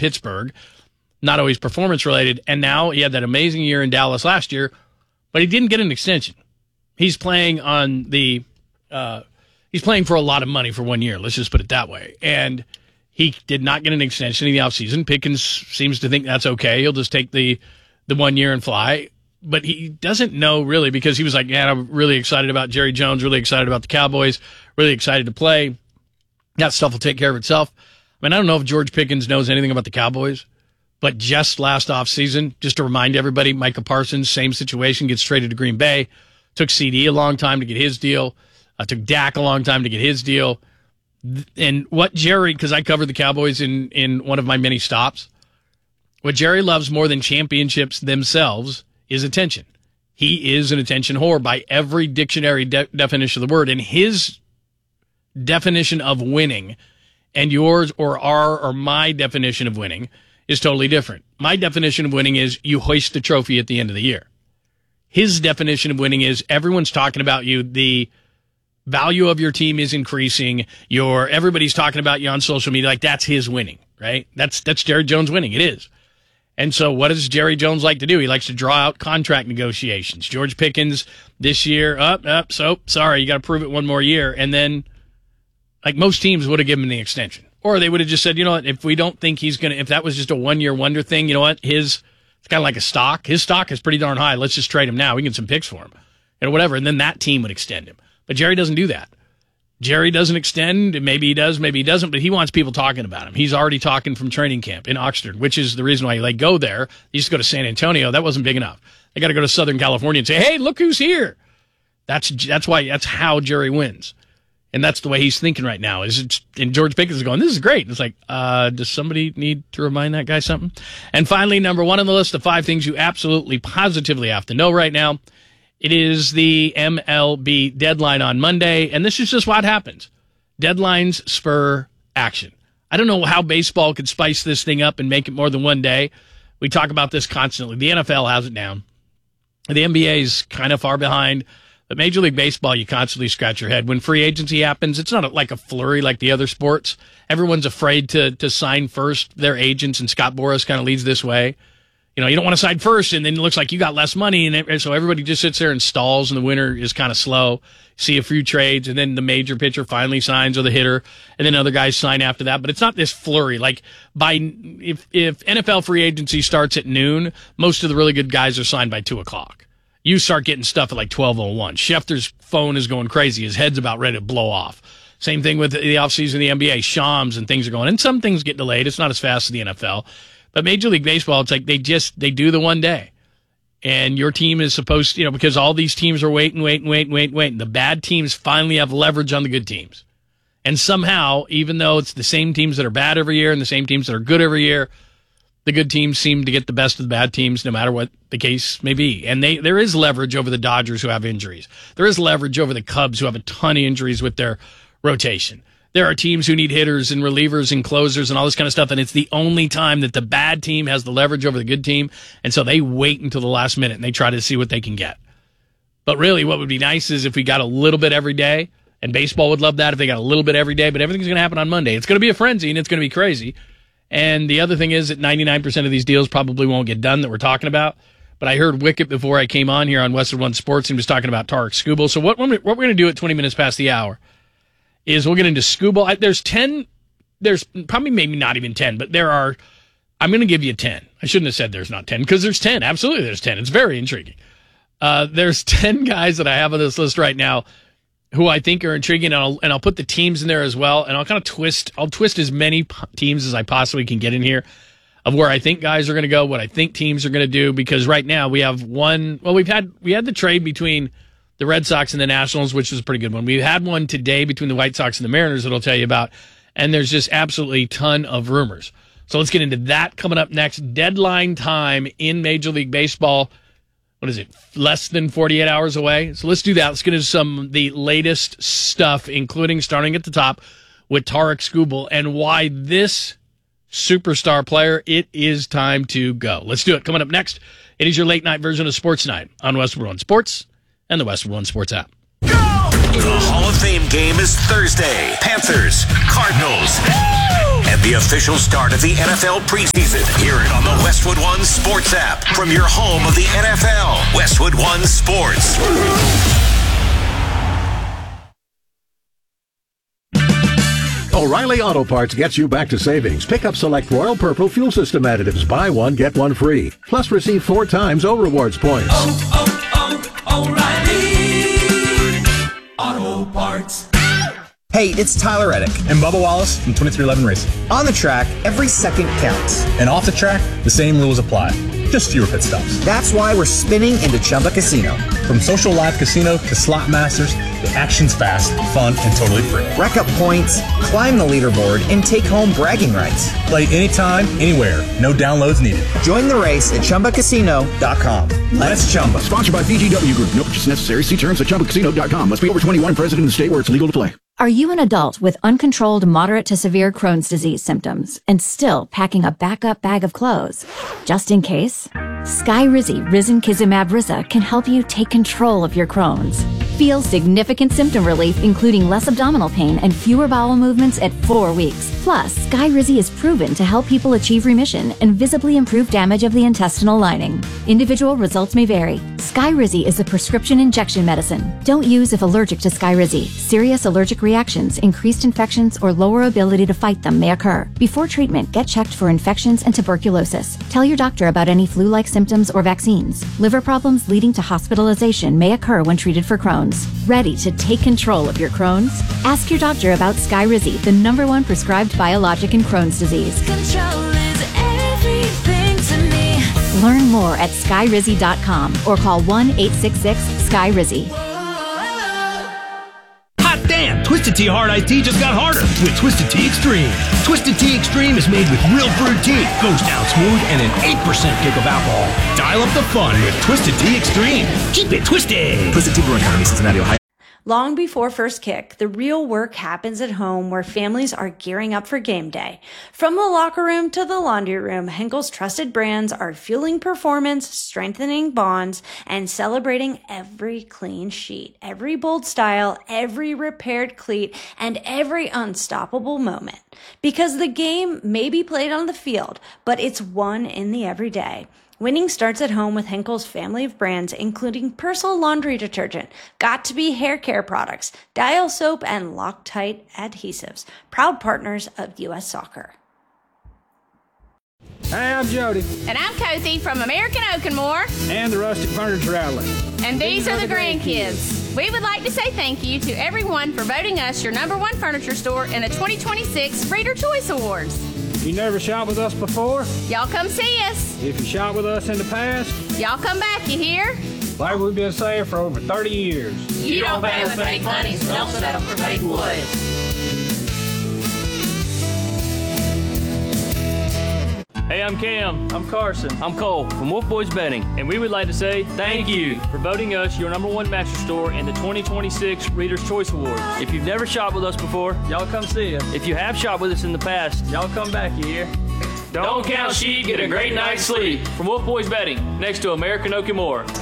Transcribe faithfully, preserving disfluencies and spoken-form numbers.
Pittsburgh, not always performance-related, and now he had that amazing year in Dallas last year, but he didn't get an extension. He's playing on the uh, he's playing for a lot of money for one year, let's just put it that way, and he did not get an extension in the offseason. Pickens seems to think that's okay. He'll just take the, the one year and fly, but he doesn't know really because he was like, yeah, I'm really excited about Jerry Jones, really excited about the Cowboys, really excited to play. That stuff will take care of itself. I mean, I don't know if George Pickens knows anything about the Cowboys, but just last offseason, just to remind everybody, Micah Parsons, same situation, gets traded to Green Bay. Took C D a long time to get his deal. Uh, took Dak a long time to get his deal. And what Jerry, because I covered the Cowboys in, in one of my many stops, what Jerry loves more than championships themselves is attention. He is an attention whore by every dictionary de- definition of the word. And his definition of winning and yours or our or my definition of winning is totally different. My definition of winning is you hoist the trophy at the end of the year. His definition of winning is everyone's talking about you. The value of your team is increasing. Your everybody's talking about you on social media. Like that's his winning, right? That's that's Jerry Jones winning. It is. And so what does Jerry Jones like to do? He likes to draw out contract negotiations. George Pickens this year, up, up, so sorry, you got to prove it one more year. And then, like most teams would have given him the extension. Or they would have just said, you know what, if we don't think he's going to, if that was just a one-year wonder thing, you know what, his, it's kind of like a stock. His stock is pretty darn high. Let's just trade him now. We can get some picks for him. And whatever. And then that team would extend him. But Jerry doesn't do that. Jerry doesn't extend. Maybe he does, maybe he doesn't, but he wants people talking about him. He's already talking from training camp in Oxford, which is the reason why they go there. They used to go to San Antonio. That wasn't big enough. They got to go to Southern California and say, hey, look who's here. That's that's why, that's how Jerry wins. And that's the way he's thinking right now. Is it's, and George Pickens is going, this is great. It's like, uh, does somebody need to remind that guy something? And finally, number one on the list of five things you absolutely positively have to know right now. It is the M L B deadline on Monday, and this is just what happens. Deadlines spur action. I don't know how baseball could spice this thing up and make it more than one day. We talk about this constantly. The N F L has it down. The N B A is kind of far behind. But Major League Baseball, you constantly scratch your head. When free agency happens, it's not like a flurry like the other sports. Everyone's afraid to to sign first their agents, and Scott Boras kind of leads this way. You know, you don't want to sign first, and then it looks like you got less money, and it, so everybody just sits there and stalls, and the winter is kind of slow. See a few trades, and then the major pitcher finally signs, or the hitter, and then other guys sign after that. But it's not this flurry. Like, by if if N F L free agency starts at noon, most of the really good guys are signed by two o'clock. You start getting stuff at like twelve oh one. Schefter's phone is going crazy. His head's about ready to blow off. Same thing with the offseason of the N B A. Shams and things are going. And some things get delayed. It's not as fast as the N F L. But Major League Baseball, it's like they just, they do the one day. And your team is supposed to, you know, because all these teams are waiting, waiting, waiting, waiting, waiting. The bad teams finally have leverage on the good teams. And somehow, even though it's the same teams that are bad every year and the same teams that are good every year, the good teams seem to get the best of the bad teams no matter what the case may be. And they there is leverage over the Dodgers who have injuries. There is leverage over the Cubs who have a ton of injuries with their rotation. There are teams who need hitters and relievers and closers and all this kind of stuff, and it's the only time that the bad team has the leverage over the good team, and so they wait until the last minute and they try to see what they can get. But really, what would be nice is if we got a little bit every day, and baseball would love that if they got a little bit every day, but everything's going to happen on Monday. It's going to be a frenzy, and it's going to be crazy. And the other thing is that ninety-nine percent of these deals probably won't get done that we're talking about. But I heard Wicket before I came on here on Westwood One Sports, and he was talking about Tarik Skubal. So what, what we're going to do at twenty minutes past the hour is we'll get into Skubal. There's ten, there's probably maybe not even ten, but there are, I'm going to give you ten. I shouldn't have said there's not ten, because there's ten. Absolutely there's ten. It's very intriguing. Uh, there's ten guys that I have on this list right now who I think are intriguing, and I'll, and I'll put the teams in there as well, and I'll kind of twist, I'll twist as many p- teams as I possibly can get in here of where I think guys are going to go, what I think teams are going to do, because right now we have one, well, we've had, we had the trade between the Red Sox and the Nationals, which was a pretty good one. We had one today between the White Sox and the Mariners that I'll tell you about, and there's just absolutely a ton of rumors. So let's get into that coming up next. Deadline time in Major League Baseball. What is it? Less than forty-eight hours away. So let's do that. Let's get into some the latest stuff, including starting at the top with Tarik Skubal and why this superstar player, it is time to go. Let's do it. Coming up next, it is your late night version of Sports Night on Westwood One Sports and the Westwood One Sports app. Go! The Hall of Fame game is Thursday. Panthers, Cardinals. Woo! and the official start of the N F L preseason. Hear it on the Westwood One Sports app from your home of the N F L. Westwood One Sports. O'Reilly Auto Parts gets you back to savings. Pick up select Royal Purple fuel system additives. Buy one, get one free. Plus receive four times O Rewards points. Oh, oh, oh, O'Reilly Auto Parts. Hey, it's Tyler Reddick and Bubba Wallace from twenty-three eleven Racing. On the track, every second counts. And off the track, the same rules apply. Just fewer pit stops. That's why we're spinning into Chumba Casino. From social live casino to slot masters, the action's fast, fun, and totally free. Rack up points, climb the leaderboard, and take home bragging rights. Play anytime, anywhere. No downloads needed. Join the race at Chumba Casino dot com. Let's Chumba. Sponsored by V G W Group. No purchase necessary. See terms at Chumba Casino dot com. Must be over twenty-one, present in the state where it's legal to play. Are you an adult with uncontrolled moderate to severe Crohn's disease symptoms and still packing a backup bag of clothes? Just in case? Skyrizi Risankizumab Riza can help you take control of your Crohn's. Feel significant symptom relief, including less abdominal pain and fewer bowel movements at four weeks. Plus, Skyrizi is proven to help people achieve remission and visibly improve damage of the intestinal lining. Individual results may vary. Skyrizi is a prescription injection medicine. Don't use if allergic to Skyrizi. Serious allergic reactions, increased infections, or lower ability to fight them may occur. Before treatment, get checked for infections and tuberculosis. Tell your doctor about any flu-like symptoms or vaccines. Liver problems leading to hospitalization may occur when treated for Crohn's. Ready to take control of your Crohn's? Ask your doctor about Skyrizi, the number one prescribed biologic in Crohn's disease. Control is everything to me. Learn more at skyrizi dot com or call one eight six six Skyrizi. Hot damn! Twisted Tea Hard Iced Tea just got harder with Twisted Tea Extreme. Twisted Tea Extreme is made with real brewed tea, goes down smooth, and an eight percent kick of alcohol. Dial up the fun with Twisted Tea Extreme. Keep it twisted! Twisted Tea Brewing Company, Cincinnati, Ohio. Long before first kick, the real work happens at home where families are gearing up for game day. From the locker room to the laundry room, Henkel's trusted brands are fueling performance, strengthening bonds, and celebrating every clean sheet, every bold style, every repaired cleat, and every unstoppable moment. Because the game may be played on the field, but it's won in the everyday. Winning starts at home with Henkel's family of brands, including Persil laundry detergent, Got2b hair care products, Dial soap, and Loctite adhesives. Proud partners of U S Soccer. Hey, I'm Jody. And I'm Cozy from American Oak and More. And the Rustic Furniture Outlet. And these, these are, are the grandkids. grandkids. We would like to say thank you to everyone for voting us your number one furniture store in the twenty twenty-six Reader Choice Awards. You never shot with us before? Y'all come see us. If you shot with us in the past? Y'all come back, you hear? Like we've been saying for over thirty years. You, you don't pay with fake money, so don't settle for fake wood. Hey, I'm Cam. I'm Carson. I'm Cole from Wolf Boys Betting, and we would like to say thank you for voting us your number one mattress store in the twenty twenty-six Reader's Choice Awards. If you've never shopped with us before, y'all come see us. If you have shopped with us in the past, y'all come back, you hear? Don't, Don't count sheep, get a great night's sleep. From Wolf Boys Betting, next to American Oak and More.